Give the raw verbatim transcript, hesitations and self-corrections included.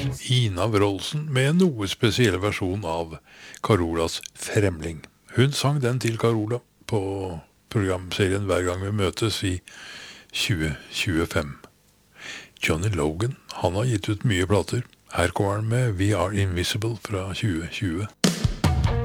Ina Wroldsen med en noe spesiell versjon av Carolas Fremling. Hun sang den til Carola på programserien Hver gang vi møtes i tjue tjuefem. Johnny Logan, han har gitt ut mye plater. Her kommer han med We Are Invisible fra tjue tjue.